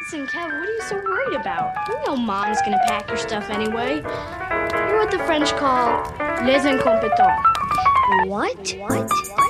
Listen, Kev, what are you so worried about? You know Mom's gonna pack your stuff anyway. You're what the French call les incompetents. What?